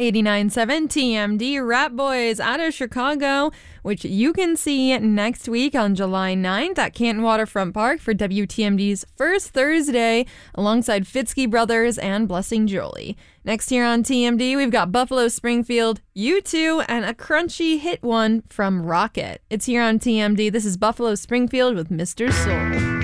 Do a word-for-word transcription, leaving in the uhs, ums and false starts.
eighty-nine point seven T M D, Rat Boys out of Chicago, which you can see next week on July ninth at Canton Waterfront Park for W T M D's First Thursday, alongside Fitzky Brothers and Blessing Jolie. Next here on T M D, we've got Buffalo Springfield, U two, and a crunchy hit one from Rocket. It's here on T M D. This is Buffalo Springfield with Mister Soul.